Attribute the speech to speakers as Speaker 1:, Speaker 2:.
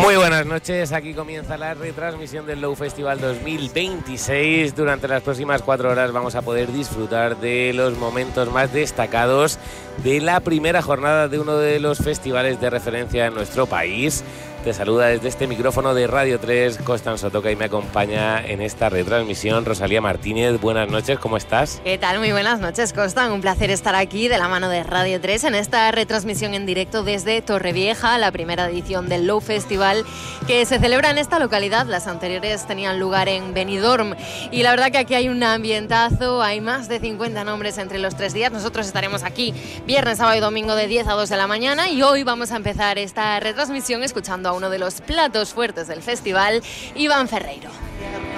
Speaker 1: Muy buenas noches, aquí comienza la retransmisión del Low Festival 2026. Durante las próximas 4 horas vamos a poder disfrutar de los momentos más destacados de la primera jornada de uno de los festivales de referencia en nuestro país. Te saluda desde este micrófono de Radio 3, Constanzo Toca, y me acompaña en esta retransmisión Rosalía Martínez. Buenas noches, ¿cómo estás?
Speaker 2: ¿Qué tal? Muy buenas noches, Constan. Un placer estar aquí de la mano de Radio 3 en esta retransmisión en directo desde Torrevieja, la primera edición del Low Festival que se celebra en esta localidad. Las anteriores tenían lugar en Benidorm y la verdad que aquí hay un ambientazo, hay más de 50 nombres entre los 3 días. Nosotros estaremos aquí viernes, sábado y domingo de 10 a 2 de la mañana y hoy vamos a empezar esta retransmisión escuchando a uno de los platos fuertes del festival, Iván Ferreiro.